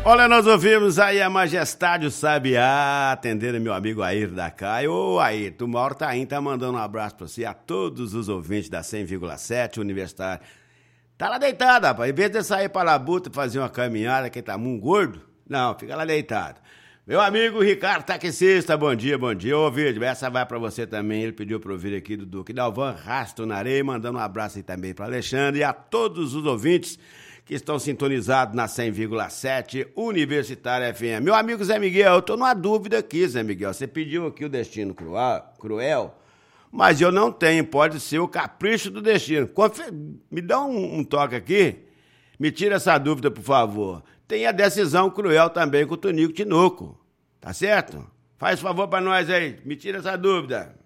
Olha, nós ouvimos aí a Majestade, o Sabiá, atendendo meu amigo Air da CAI. Ô, Air, tu mora tá mandando um abraço pra você, a todos os ouvintes da 100,7 Universitário. Tá lá deitado, rapaz. Em vez de sair pra labuta fazer uma caminhada, que tá muito gordo, não, fica lá deitado. Meu amigo Ricardo Taxista, bom dia, bom dia. Ô, vídeo, essa vai pra você também. Ele pediu pra ouvir aqui do Duque Dalvan, Rasto na Areia, mandando um abraço aí também pra Alexandre e a todos os ouvintes que estão sintonizados na 100,7 Universitária FM. Meu amigo Zé Miguel, eu tô numa dúvida aqui, Zé Miguel. Você pediu aqui o Destino Cruel, mas eu não tenho, pode ser o Capricho do Destino. Me dá um toque aqui, me tira essa dúvida, por favor. Tem a Decisão Cruel também com o Tonico Tinoco, tá certo? Faz favor pra nós aí, me tira essa dúvida.